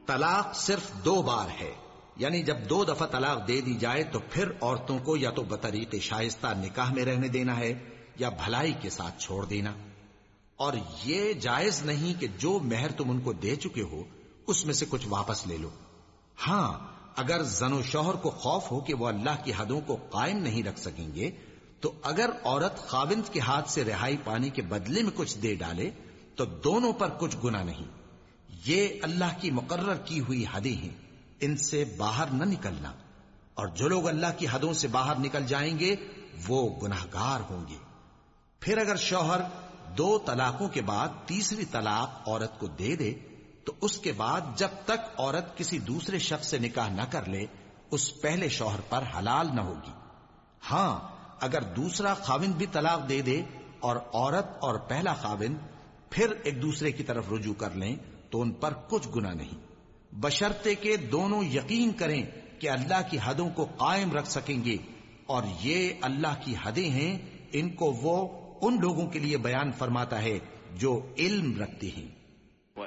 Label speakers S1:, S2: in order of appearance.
S1: طلاق صرف 2 بار ہے، یعنی جب 2 دفعہ طلاق دے دی جائے تو پھر عورتوں کو یا تو بطریق شائستہ نکاح میں رہنے دینا ہے یا بھلائی کے ساتھ چھوڑ دینا، اور یہ جائز نہیں کہ جو مہر تم ان کو دے چکے ہو اس میں سے کچھ واپس لے لو۔ ہاں، اگر زن و شوہر کو خوف ہو کہ وہ اللہ کی حدوں کو قائم نہیں رکھ سکیں گے تو اگر عورت خاوند کے ہاتھ سے رہائی پانے کے بدلے میں کچھ دے ڈالے تو دونوں پر کچھ گناہ نہیں۔ یہ اللہ کی مقرر کی ہوئی حدیں ہیں، ان سے باہر نہ نکلنا، اور جو لوگ اللہ کی حدوں سے باہر نکل جائیں گے وہ گناہگار ہوں گے۔ پھر اگر شوہر 2 طلاقوں کے بعد تیسری طلاق عورت کو دے دے تو اس کے بعد جب تک عورت کسی دوسرے شخص سے نکاح نہ کر لے اس پہلے شوہر پر حلال نہ ہوگی۔ ہاں، اگر دوسرا خاوند بھی طلاق دے دے اور عورت اور پہلا خاوند پھر ایک دوسرے کی طرف رجوع کر لیں تو ان پر کچھ گناہ نہیں، بشرطے کہ دونوں یقین کریں کہ اللہ کی حدوں کو قائم رکھ سکیں گے، اور یہ اللہ کی حدیں ہیں، ان کو وہ ان لوگوں کے لیے بیان فرماتا ہے جو علم رکھتے ہیں۔